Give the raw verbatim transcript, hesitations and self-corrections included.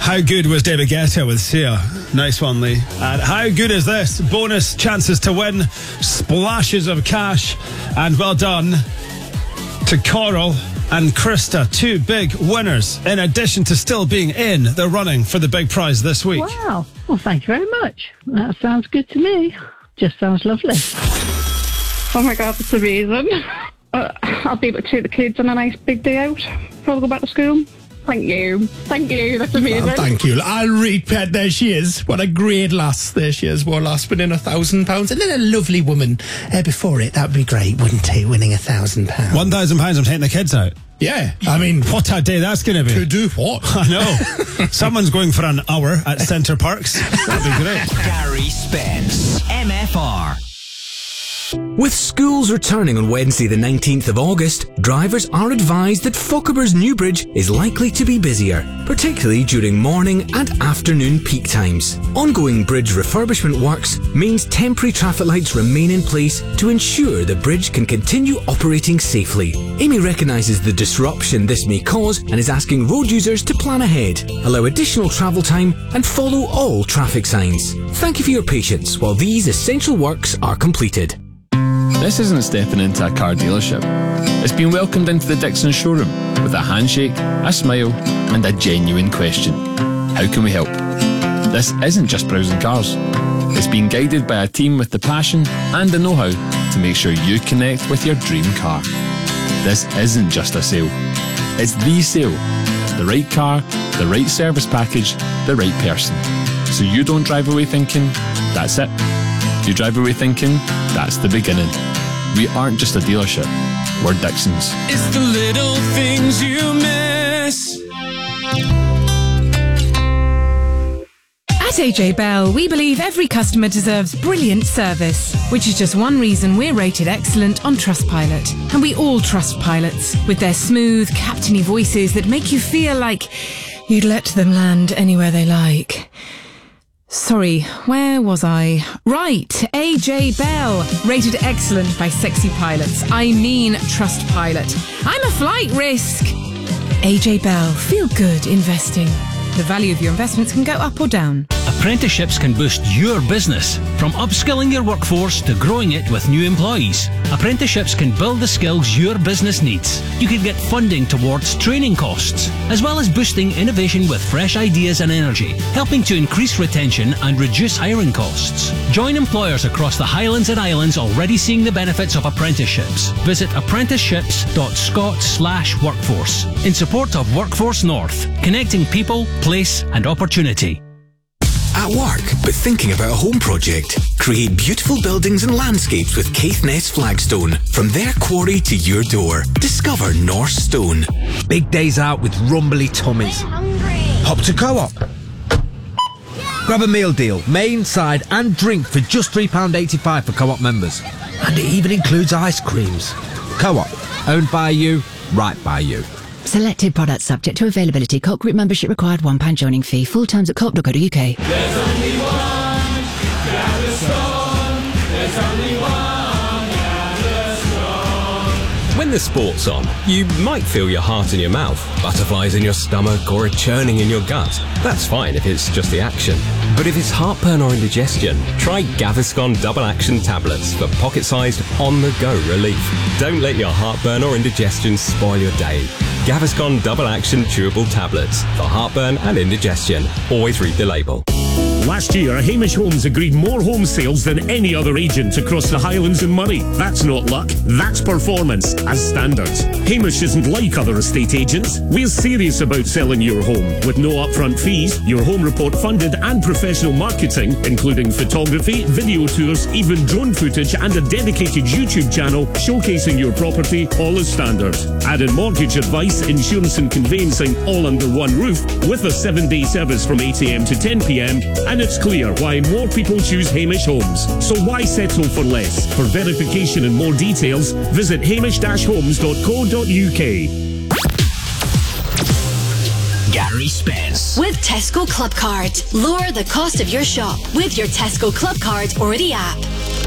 How good was David Guetta with Sia? Nice one, Lee. And how good is this? Bonus chances to win, splashes of cash, and well done to Coral and Krista, two big winners, in addition to still being in the running for the big prize this week. Wow. Well, thank you very much. That sounds good to me. Just sounds lovely. Oh my God, that's amazing. Uh, I'll be able to take the kids on a nice big day out before they go back to school. Thank you. Thank you. That's amazing. Oh, thank you. I'll read Pet. There she is. What a great lass. There she is. One lass winning a thousand pounds. And then a lovely woman uh, before it. That would be great, wouldn't it? Winning a thousand pounds. One thousand pounds, I'm taking the kids out. Yeah. I mean, what a day that's going to be. To do what? I know. Someone's going for an hour at Centre Parks. That'd be great. Gary Spence, M F R. With schools returning on Wednesday the nineteenth of August, drivers are advised that Fochabers New Bridge is likely to be busier, particularly during morning and afternoon peak times. Ongoing bridge refurbishment works means temporary traffic lights remain in place to ensure the bridge can continue operating safely. Amy recognises the disruption this may cause and is asking road users to plan ahead, allow additional travel time and follow all traffic signs. Thank you for your patience while these essential works are completed. This isn't stepping into a car dealership. It's been welcomed into the Dixon showroom with a handshake, a smile and a genuine question. How can we help? This isn't just browsing cars. It's been guided by a team with the passion and the know-how to make sure you connect with your dream car. This isn't just a sale. It's the sale. The right car, the right service package, the right person. So you don't drive away thinking, that's it. You drive away thinking, that's the beginning. We aren't just a dealership, we're Dixons. It's the little things you miss. At A J Bell, we believe every customer deserves brilliant service, which is just one reason we're rated excellent on Trustpilot. And we all trust pilots, with their smooth, captainy voices that make you feel like you'd let them land anywhere they like. Sorry, where was I? Right, A J Bell, rated excellent by sexy pilots. I mean Trustpilot. I'm a flight risk. A J Bell, feel good investing. The value of your investments can go up or down. Apprenticeships can boost your business, from upskilling your workforce to growing it with new employees. Apprenticeships can build the skills your business needs. You can get funding towards training costs, as well as boosting innovation with fresh ideas and energy, helping to increase retention and reduce hiring costs. Join employers across the Highlands and Islands already seeing the benefits of apprenticeships. Visit apprenticeships dot scot slash workforce in support of Workforce North, connecting people, place and opportunity. At work, but thinking about a home project? Create beautiful buildings and landscapes with Caithness Flagstone. From their quarry to your door. Discover North Stone. Big days out with rumbly tummies. Hop to Co-op. Grab a meal deal, main, side and drink for just three pounds eighty-five for Co-op members. And it even includes ice creams. Co-op, owned by you, right by you. Selected products subject to availability. Co-op group membership required. one pound joining fee. Full terms at co op dot co dot uk. There's only one Gaviscon. There's only one Gaviscon. When the sport's on, you might feel your heart in your mouth, butterflies in your stomach or a churning in your gut. That's fine if it's just the action. But if it's heartburn or indigestion, try Gaviscon Double Action Tablets for pocket-sized, on-the-go relief. Don't let your heartburn or indigestion spoil your day. Gaviscon Double Action Chewable Tablets for heartburn and indigestion. Always read the label. Last year, Hamish Homes agreed more home sales than any other agent across the Highlands and Moray. That's not luck, that's performance, as standard. Hamish isn't like other estate agents. We're serious about selling your home, with no upfront fees, your home report funded and professional marketing, including photography, video tours, even drone footage and a dedicated YouTube channel showcasing your property, all as standard. Add in mortgage advice, insurance and conveyancing, all under one roof, with a seven-day service from eight a m to ten p m, and it's clear why more people choose Hamish Homes. So why settle for less? For verification and more details, visit hamish dash homes dot co dot uk. Gary Spence. With Tesco Club Card. Lower the cost of your shop with your Tesco Club Card or the app.